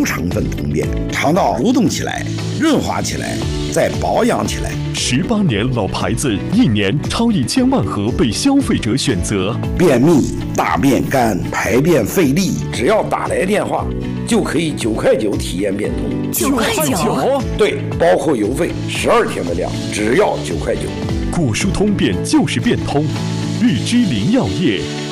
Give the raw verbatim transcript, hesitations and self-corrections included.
成分通便，肠道蠕动起来，润滑起来，再保养起来。 十八年老牌子，一年超一千万盒被消费者选择。 便秘、大便干、排便费力，只要打来电话，就可以九块九体验变通。 九块九？ 对，包括邮费，十二天的量，只要九块九。 果蔬通便就是变通，日之林药业。